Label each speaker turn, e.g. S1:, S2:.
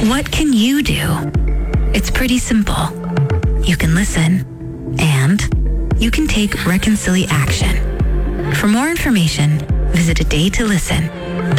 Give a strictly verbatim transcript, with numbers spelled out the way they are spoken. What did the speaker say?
S1: What can you do? It's pretty simple. You can listen, and you can take reconciliation. For more information, visit a day to listen